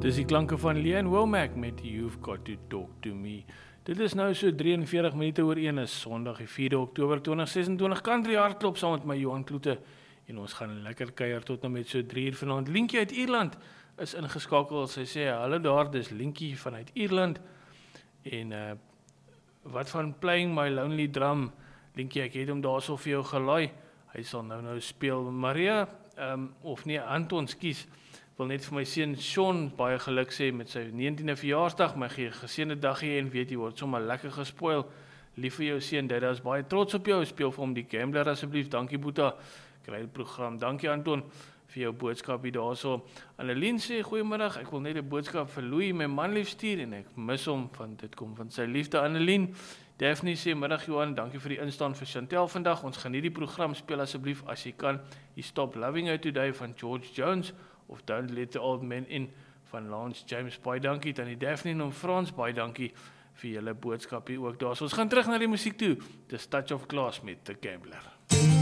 Dis die klanke van Leanne Womack met You've Got to Talk to Me. Dit is nou so 43 minute oor 1 is Sondag die 4 Oktober 2026. Country hardklop saam met my Johan Kloete. En ons gaan lekker kuier tot nou met so 3 uur vanaand. Lientjie uit Ierland is ingeskakel. Sy sê, hallo daar, dis Lientjie vanuit Ierland. En wat van Playing My Lonely Drum? Lientjie, ek het hom daar so vir jou gelaai. Hy sal nou speel. Maria, of nee, Anton, skies. Wil net vir my seun Sean baie geluk sê met sy 19de verjaarsdag, my geseënde dagie en weet jy word sommer lekker gespoil. Lief vir jou seun, dit is baie trots op jou. Speel vir hom die Gambler asseblief. Dankie Boeta. Kry die program. Dankie Anton vir jou boodskap hier daarso. Annelien sê goeiemiddag. Ek wil net 'n boodskap vir Louis, my man lief stuur en ek mis hom want dit kom van sy liefde Annelien. Daphne sê middag Johan, dankie vir die instaan vir Chantel vandag. Ons geniet die program. Speel asseblief as jy kan. You Stop Loving Her Today van George Jones. Of Don't Let the Old Men In van Lance James. Baie dankie aan die Daphne en Frans, baie dankie vir julle boodskap hier ook daar. So, ons gaan terug na die musiek toe. Dis Touch of Class met The Gambler.